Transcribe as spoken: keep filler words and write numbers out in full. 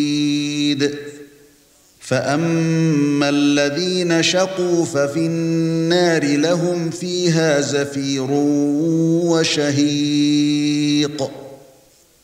فأما الذين شقوا ففي النار لهم فيها زفير وشهيق